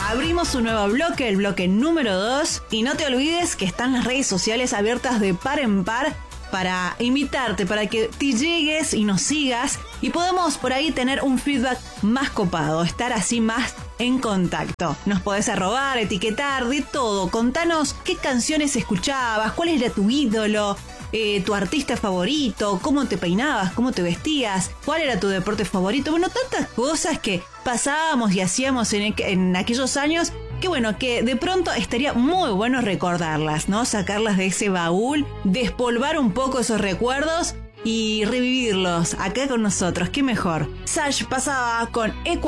Abrimos un nuevo bloque, el bloque número 2. Y no te olvides que están las redes sociales abiertas de par en par para invitarte, para que te llegues y nos sigas y podamos por ahí tener un feedback más copado, estar así más en contacto. Nos podés arrobar, etiquetar, de todo. Contanos qué canciones escuchabas, cuál era tu ídolo, tu artista favorito, cómo te peinabas, cómo te vestías, cuál era tu deporte favorito. Bueno, tantas cosas que pasábamos y hacíamos en aquellos años que bueno, que de pronto estaría muy bueno recordarlas, ¿no? Sacarlas de ese baúl, despolvar un poco esos recuerdos y revivirlos acá con nosotros. Qué mejor. Sash pasaba con